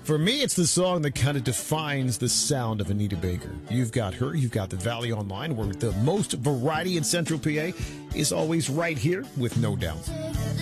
For me, it's the song that kind of defines the sound of Anita Baker. You've got her, you've got the Valley Online, where the most variety in Central PA is always right here with No Doubt.